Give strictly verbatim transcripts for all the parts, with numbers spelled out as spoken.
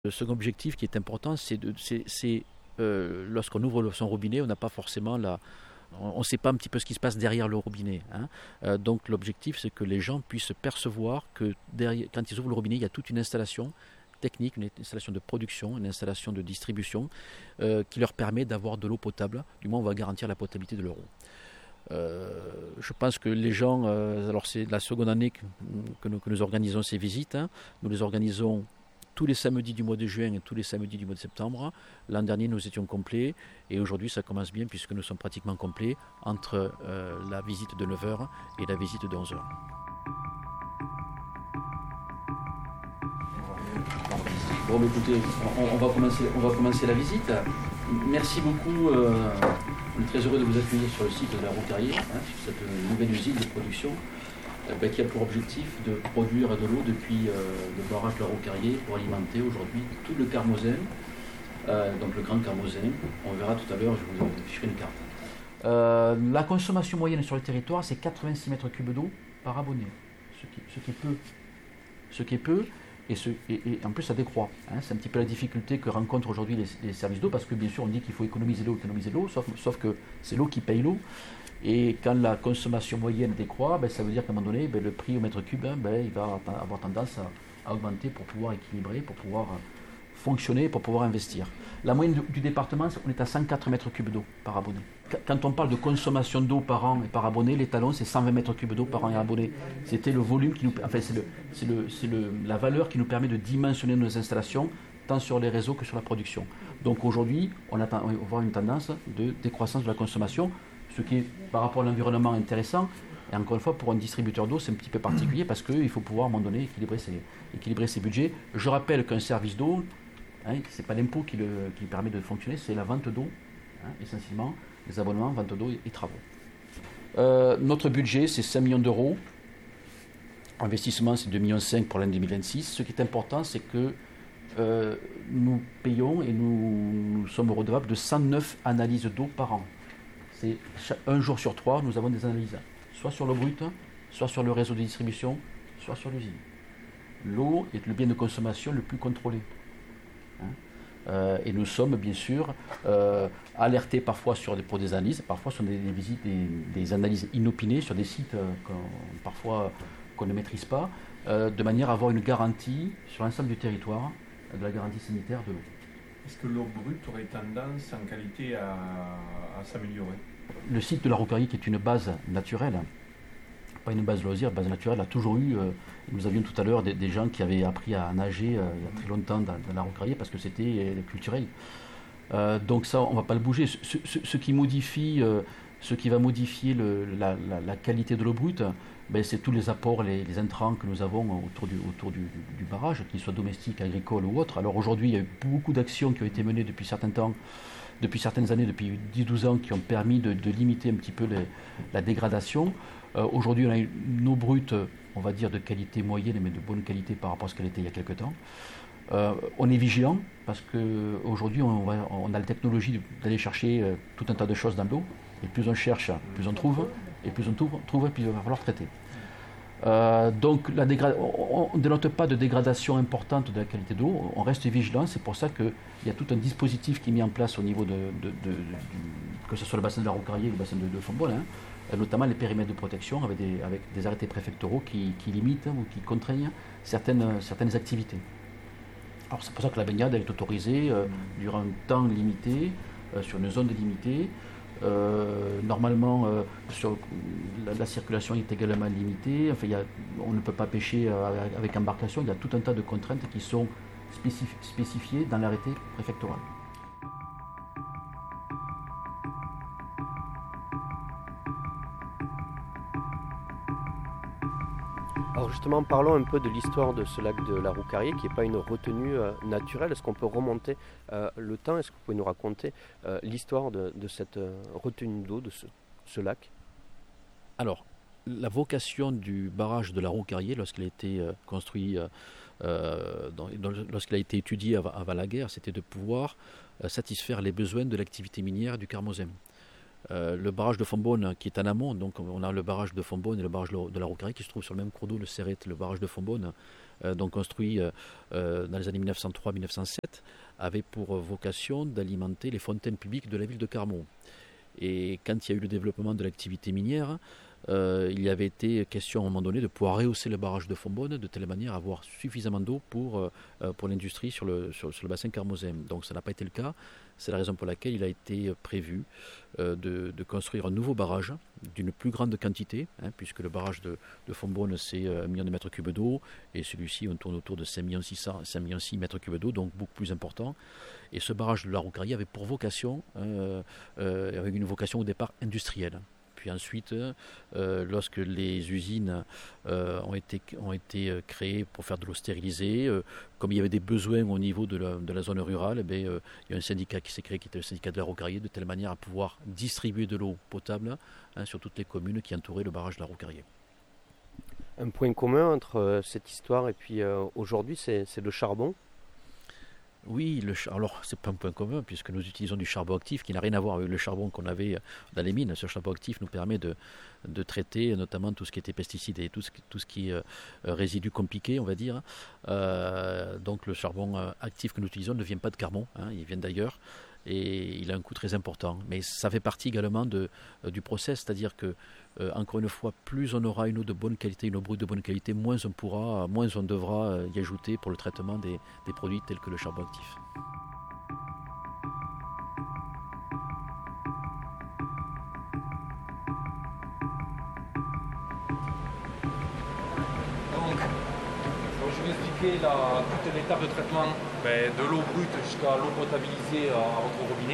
Le second objectif qui est important, c'est, de, c'est, c'est euh, lorsqu'on ouvre son robinet, on n'a pas forcément la... On ne sait pas un petit peu ce qui se passe derrière le robinet. Hein. Euh, donc l'objectif, c'est que les gens puissent percevoir que derrière, quand ils ouvrent le robinet, il y a toute une installation technique, une installation de production, une installation de distribution euh, qui leur permet d'avoir de l'eau potable. Du moins, on va garantir la potabilité de leur eau. Euh, je pense que les gens, euh, alors c'est la seconde année que, que, nous, que nous organisons ces visites. Hein. Nous les organisons tous les samedis du mois de juin et tous les samedis du mois de septembre. L'an dernier, nous étions complets et aujourd'hui, ça commence bien puisque nous sommes pratiquement complets entre euh, la visite de neuf heures et la visite de onze heures. Bon, écoutez, on, on, va commencer, on va commencer la visite. Merci beaucoup. Euh, on est très heureux de vous accueillir sur le site de la Roucarrier, hein, sur cette nouvelle usine de production. Ben, qui a pour objectif de produire de l'eau depuis euh, le barrage de la Roucarrier pour alimenter aujourd'hui tout le Carmosin, euh, donc le Grand Carmosin. On verra tout à l'heure, je vous afficherai une carte. Euh, la consommation moyenne sur le territoire, c'est quatre-vingt-six mètres cubes d'eau par abonné, ce qui, ce qui est peu. Ce qui est peu, et, ce, et, et en plus ça décroît. Hein. C'est un petit peu la difficulté que rencontrent aujourd'hui les, les services d'eau, parce que bien sûr on dit qu'il faut économiser l'eau, économiser l'eau, sauf, sauf que c'est l'eau qui paye l'eau. Et quand la consommation moyenne décroît, ben, ça veut dire qu'à un moment donné, ben, le prix au mètre cube, hein, ben, il va avoir tendance à, à augmenter pour pouvoir équilibrer, pour pouvoir fonctionner, pour pouvoir investir. La moyenne du, du département, on est à cent quatre mètres cubes d'eau par abonné. Quand on parle de consommation d'eau par an et par abonné, l'étalon c'est cent vingt mètres cubes d'eau par an et abonné. C'était le volume qui nous, enfin c'est, le, c'est, le, c'est le, la valeur qui nous permet de dimensionner nos installations, tant sur les réseaux que sur la production. Donc aujourd'hui, on, a, on va avoir une tendance de décroissance de la consommation, ce qui est par rapport à l'environnement intéressant. Et encore une fois, pour un distributeur d'eau, c'est un petit peu particulier parce qu'il faut pouvoir à un moment donné équilibrer ses, équilibrer ses budgets. Je rappelle qu'un service d'eau, hein, ce n'est pas l'impôt qui, le, qui permet de fonctionner, c'est la vente d'eau, hein, essentiellement, les abonnements, vente d'eau et, et travaux. Euh, notre budget, c'est cinq millions d'euros. Investissement, c'est deux virgule cinq millions pour l'année deux mille vingt-six. Ce qui est important, c'est que euh, nous payons et nous, nous sommes redevables de cent neuf analyses d'eau par an. C'est un jour sur trois, nous avons des analyses, soit sur l'eau brute, soit sur le réseau de distribution, soit sur l'usine. L'eau est le bien de consommation le plus contrôlé. Hein euh, et nous sommes bien sûr euh, alertés parfois sur des, pour des analyses, parfois sur des, des visites, des, des analyses inopinées sur des sites euh, qu'on, parfois qu'on ne maîtrise pas, euh, de manière à avoir une garantie sur l'ensemble du territoire de la garantie sanitaire de l'eau. Est-ce que l'eau brute aurait tendance en qualité à, à s'améliorer ? Le site de la Roucarrier, qui est une base naturelle, pas une base loisir, base naturelle, a toujours eu, euh, nous avions tout à l'heure des, des gens qui avaient appris à nager euh, il y a très longtemps dans, dans la Roucarrier parce que c'était euh, culturel. Euh, donc ça, on ne va pas le bouger. Ce, ce, ce, qui, modifie, euh, ce qui va modifier le, la, la, la qualité de l'eau brute, ben, c'est tous les apports, les, les intrants que nous avons autour du, autour du, du, du barrage, qu'ils soient domestiques, agricoles ou autres. Alors aujourd'hui, il y a eu beaucoup d'actions qui ont été menées depuis certains temps, depuis certaines années, depuis dix à douze ans, qui ont permis de, de limiter un petit peu les, la dégradation. Euh, aujourd'hui, on a une eau brute, on va dire, de qualité moyenne, mais de bonne qualité par rapport à ce qu'elle était il y a quelques temps. Euh, on est vigilant, parce qu'aujourd'hui, on, on a la technologie d'aller chercher euh, tout un tas de choses dans l'eau. Et plus on cherche, plus on trouve, et plus on trouve, trouve plus il va falloir traiter. Euh, donc la dégra- on ne dénote pas de dégradation importante de la qualité de l'eau, on reste vigilant, c'est pour ça qu'il y a tout un dispositif qui est mis en place au niveau de, de, de, de du, que ce soit le bassin de la Roucarrier ou le bassin de, de Fontbonne, hein, notamment les périmètres de protection avec des, avec des arrêtés préfectoraux qui, qui limitent ou qui contraignent certaines, certaines activités. Alors c'est pour ça que la baignade elle est autorisée euh, durant un temps limité, euh, sur une zone limitée. Euh, normalement, euh, sur, la, la circulation est également limitée. Enfin, il y a, on ne peut pas pêcher euh, avec embarcation. Il y a tout un tas de contraintes qui sont spécif- spécifiées dans l'arrêté préfectoral. Alors justement, parlons un peu de l'histoire de ce lac de la Roucarrier, qui n'est pas une retenue euh, naturelle. Est-ce qu'on peut remonter euh, le temps ? Est-ce que vous pouvez nous raconter euh, l'histoire de, de cette euh, retenue d'eau, de ce, ce lac ? Alors, la vocation du barrage de la Roucarrier, lorsqu'il a été euh, construit, euh, euh, dans, dans, lorsqu'il a été étudié avant, avant la guerre, c'était de pouvoir euh, satisfaire les besoins de l'activité minière du Carmosin. euh, le barrage de Fontbonne qui est en amont, donc on a le barrage de Fontbonne et le barrage de la Rouquarie qui se trouvent sur le même cours d'eau, le Céret, le barrage de Fontbonne, euh, donc construit euh, dans les années mille neuf cent trois mille neuf cent sept, avait pour vocation d'alimenter les fontaines publiques de la ville de Carmaux. Et quand il y a eu le développement de l'activité minière, euh, il y avait été question à un moment donné de pouvoir rehausser le barrage de Fontbonne de telle manière à avoir suffisamment d'eau pour, euh, pour l'industrie sur le, sur, sur le bassin carmozin. Donc ça n'a pas été le cas. C'est la raison pour laquelle il a été prévu euh, de, de construire un nouveau barrage d'une plus grande quantité, hein, puisque le barrage de, de Fontbonne c'est un million de mètres cubes d'eau, et celui-ci on tourne autour de cinq virgule six mètres cubes d'eau, donc beaucoup plus important. Et ce barrage de la Rouquarie avait pour vocation, euh, euh, avec une vocation au départ industrielle. Puis ensuite, euh, lorsque les usines euh, ont, été, ont été créées pour faire de l'eau stérilisée, euh, comme il y avait des besoins au niveau de la, de la zone rurale, eh bien, euh, il y a un syndicat qui s'est créé, qui était le syndicat de la Rouquarie, de telle manière à pouvoir distribuer de l'eau potable hein, sur toutes les communes qui entouraient le barrage de la Rouquarie. Un point commun entre euh, cette histoire et puis euh, aujourd'hui, c'est, c'est le charbon. Oui, le char... alors c'est pas un point commun puisque nous utilisons du charbon actif qui n'a rien à voir avec le charbon qu'on avait dans les mines. Ce charbon actif nous permet de, de traiter notamment tout ce qui était pesticides et tout ce, tout ce qui est euh, résidus compliqués, on va dire. Euh, donc le charbon actif que nous utilisons ne vient pas de Carmaux, hein, il vient d'ailleurs et il a un coût très important. Mais ça fait partie également de, euh, du process, c'est-à-dire que Euh, encore une fois, plus on aura une eau de bonne qualité, une eau brute de bonne qualité, moins on pourra, moins on devra y ajouter pour le traitement des, des produits tels que le charbon actif. Donc, je vais expliquer la, toute l'étape de traitement ben, de l'eau brute jusqu'à l'eau potabilisée à, à votre robinet.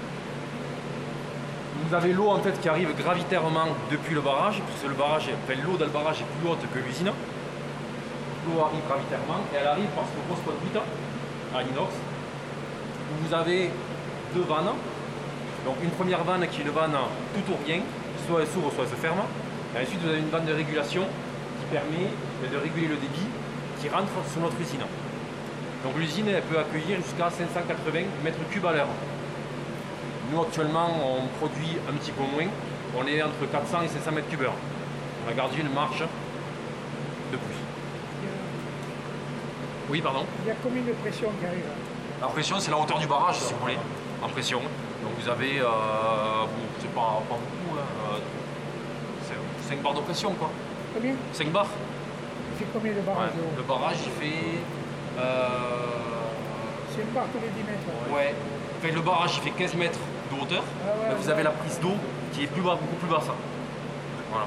Vous avez l'eau en fait qui arrive gravitairement depuis le barrage, puisque le barrage, enfin, l'eau dans le barrage est plus haute que l'usine. L'eau arrive gravitairement et elle arrive par cette grosse conduite à inox. Vous avez deux vannes. Donc une première vanne qui est une vanne tout ou rien, soit elle s'ouvre, soit elle se ferme. Et ensuite vous avez une vanne de régulation qui permet de réguler le débit qui rentre sur notre usine. Donc l'usine elle peut accueillir jusqu'à cinq cent quatre-vingts mètres cubes à l'heure. Nous actuellement on produit un petit peu moins, on est entre quatre cents et cinq cents mètres cubes heure. On a gardé une marge de plus. Oui pardon. Il y a combien de pression qui arrive? La pression c'est la hauteur du barrage si vous voulez, en pression. Donc vous avez, euh, bon, c'est pas, pas beaucoup, hein, euh, c'est cinq bars de pression quoi. Combien? cinq bars. Il fait combien de barrage Ouais, le barrage il fait... Euh... C'est une barre tous les dix mètres. Ouais. Enfin, le barrage il fait quinze mètres de hauteur, ah ouais, mais vous ouais. avez la prise d'eau qui est plus bas, beaucoup plus basse. Voilà.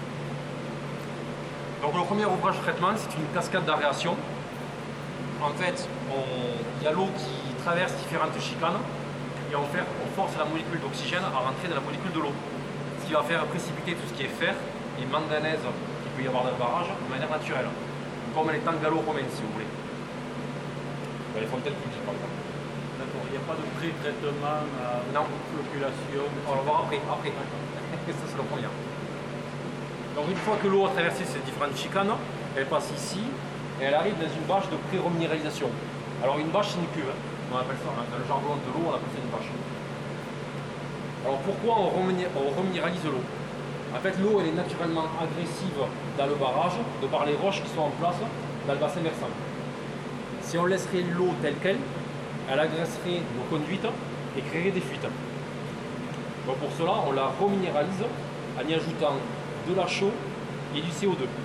Donc le premier ouvrage de traitement, c'est une cascade d'aération. En fait, il y a l'eau qui traverse différentes chicanes et on, fait, on force la molécule d'oxygène à rentrer dans la molécule de l'eau. Ce qui va faire précipiter tout ce qui est fer et manganèse qu'il peut y avoir dans le barrage de manière naturelle. Comme les tanks gallo-romains si vous voulez. Dans les fontaines publiques par exemple. D'accord, il n'y a pas de pré-traitement à non. Floculation. On va voir après. après. Ça c'est le premier. Donc une fois que l'eau a traversé ces différentes chicanes, elle passe ici et elle arrive dans une bâche de pré-reminéralisation. Alors une bâche c'est une cuve, hein. On appelle ça, dans le jargon de l'eau on appelle ça une bâche. Alors pourquoi on, on reminéralise l'eau? En fait l'eau elle est naturellement agressive dans le barrage de par les roches qui sont en place dans le bassin versant. Si on laisserait l'eau telle qu'elle, elle agresserait nos conduites et créerait des fuites. Donc pour cela, on la reminéralise en y ajoutant de la chaux et du C O deux.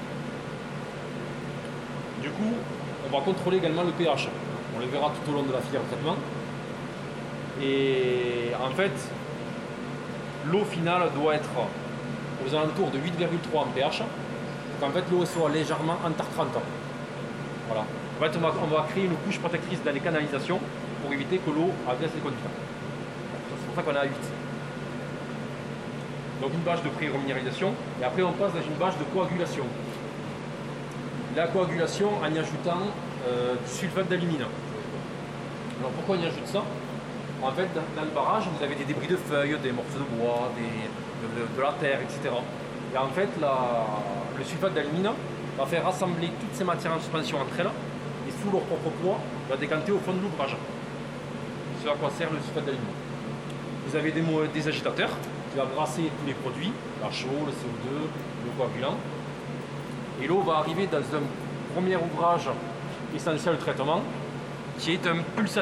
Du coup, on va contrôler également le pH. On le verra tout au long de la filière de traitement. Et en fait, l'eau finale doit être aux alentours de huit virgule trois en pH. Donc en fait, l'eau soit légèrement entartrante. Voilà. En fait, on va, on va créer une couche protectrice dans les canalisations pour éviter que l'eau agresse les conduites. C'est pour ça qu'on est à huit. Donc une bâche de pré-reminéralisation et après on passe dans une bâche de coagulation. La coagulation en y ajoutant euh, du sulfate d'alumine. Alors pourquoi on y ajoute ça? En fait dans, dans le barrage vous avez des débris de feuilles, des morceaux de bois, des, de, de, de la terre, et cetera. Et en fait la, le sulfate d'alumine va faire rassembler toutes ces matières en suspension entre elles et sous leur propre poids va décanter au fond de l'ouvrage. C'est à quoi sert le sulfate d'alumine. Vous avez des, des agitateurs qui va brasser tous les produits, la chaux, le C O deux, le coagulant. Et l'eau va arriver dans un premier ouvrage essentiel de traitement qui est un pulsateur.